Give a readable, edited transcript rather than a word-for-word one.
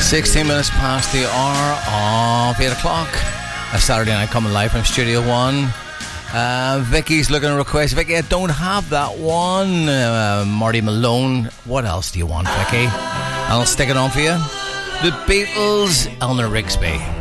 16 minutes past the hour of 8 o'clock. A Saturday night coming live from Studio One. Vicky's looking to request. Vicky, I don't have that one. Marty Malone. What else do you want, Vicky? I'll stick it on for you. The Beatles, Eleanor Rigsby.